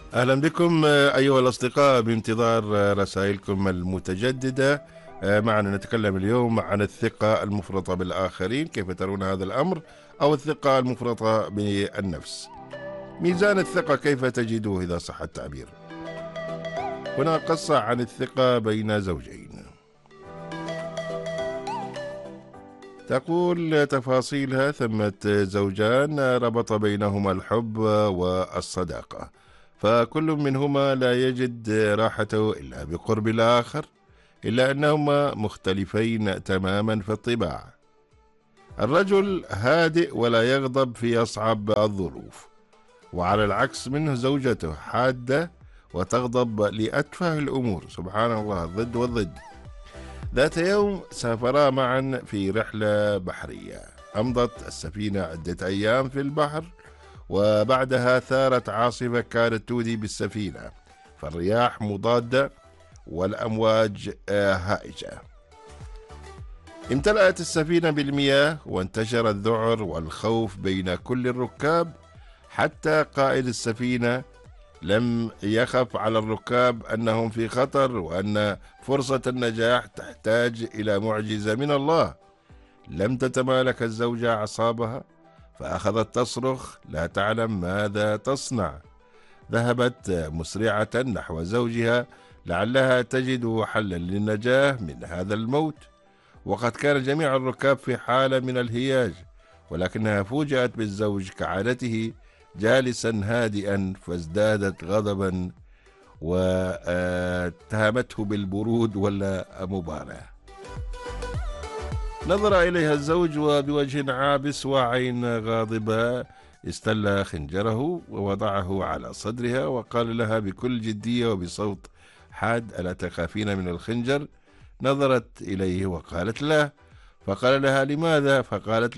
أهلا بكم أيها الأصدقاء، بانتظار رسائلكم المتجددة. معنا نتكلم اليوم عن الثقة المفرطة بالآخرين، كيف ترون هذا الأمر؟ أو الثقة المفرطة بالنفس. ميزان الثقة كيف تجدوه إذا صح التعبير؟ هنا قصة عن الثقة بين زوجين. تقول تفاصيلها: ثمة زوجان ربط بينهما الحب والصداقة، فكل منهما لا يجد راحته إلا بقرب الآخر، إلا أنهما مختلفين تماما في الطباع. الرجل هادئ ولا يغضب في أصعب الظروف، وعلى العكس منه زوجته حادة وتغضب لأتفه الأمور. سبحان الله، الضد والضد. ذات يوم سافرا معا في رحلة بحرية. أمضت السفينة عدة أيام في البحر، وبعدها ثارت عاصفة كانت تودي بالسفينة، فالرياح مضادة والأمواج هائجة. امتلأت السفينة بالمياه، وانتشر الذعر والخوف بين كل الركاب، حتى قائد السفينة لم يخف على الركاب أنهم في خطر، وأن فرصة النجاح تحتاج إلى معجزة من الله. لم تتمالك الزوجة أعصابها، فأخذت تصرخ لا تعلم ماذا تصنع. ذهبت مسرعة نحو زوجها لعلها تجد حلا للنجاة من هذا الموت، وقد كان جميع الركاب في حالة من الهياج، ولكنها فوجئت بالزوج كعادته جالسا هادئا، فازدادت غضبا واتهمته بالبرود ولا مباراة. نظر إليها الزوج وبوجه عابس وعين غاضبة استل خنجره ووضعه على صدرها، وقال لها بكل جدية وبصوت حاد: ألا تخافين من الخنجر؟ نظرت إليه وقالت لا. فقال لها: لماذا؟ فقالت: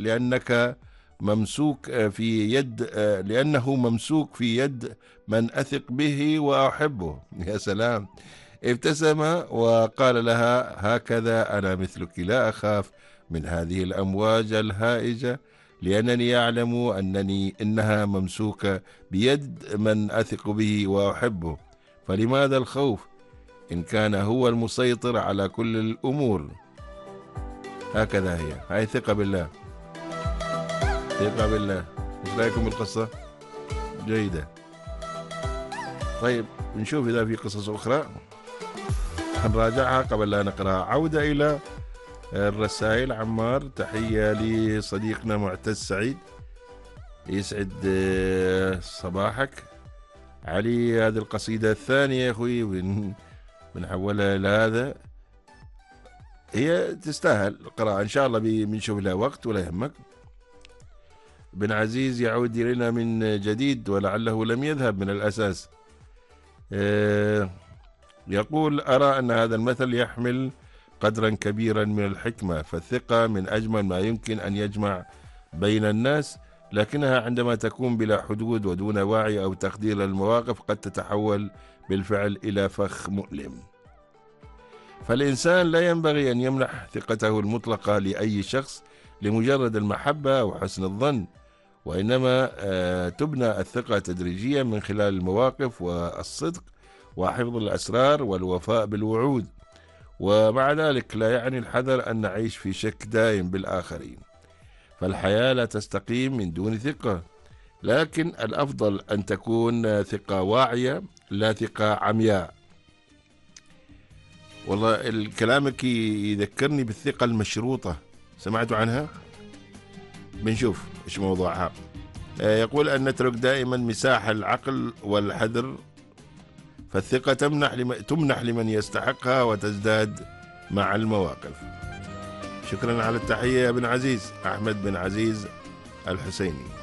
لأنه ممسوك في يد من أثق به وأحبه. يا سلام! ابتسم وقال لها: هكذا أنا مثلك، لا أخاف من هذه الأمواج الهائجة، لأنني أعلم إنها ممسوكة بيد من أثق به وأحبه، فلماذا الخوف إن كان هو المسيطر على كل الأمور؟ هكذا هاي ثقة بالله. ثقة بالله. ايش رايكم بالقصة؟ جيدة. طيب نشوف إذا في قصص أخرى نراجعها قبل لا نقرأها. عودة إلى الرسائل. عمار: تحية لصديقنا معتز سعيد، يسعد صباحك. علي: هذه القصيدة الثانية يا أخوي، بنحولها إلى هذا، هي تستاهل القراءة إن شاء الله، بنشوف لها وقت ولا يهمك. بن عزيز: يعود إلينا من جديد ولعله لم يذهب من الأساس. يقول: أرى أن هذا المثل يحمل قدرا كبيرا من الحكمة، فالثقة من أجمل ما يمكن أن يجمع بين الناس، لكنها عندما تكون بلا حدود ودون وعي أو تقدير للمواقف قد تتحول بالفعل إلى فخ مؤلم. فالإنسان لا ينبغي أن يمنح ثقته المطلقة لأي شخص لمجرد المحبة أو حسن الظن، وإنما تبنى الثقة تدريجيا من خلال المواقف والصدق وحفظ الأسرار والوفاء بالوعود. ومع ذلك لا يعني الحذر أن نعيش في شك دائم بالآخرين، فالحياة لا تستقيم من دون ثقة، لكن الأفضل أن تكون ثقة واعية لا ثقة عمياء. والله كلامك يذكرني بالثقة المشروطة، سمعتوا عنها؟ بنشوف إيش موضوعها. يقول أن نترك دائما مساحة العقل والحذر، فالثقة تمنح لمن يستحقها وتزداد مع المواقف. شكرا على التحية يا بن عزيز. أحمد بن عزيز الحسيني.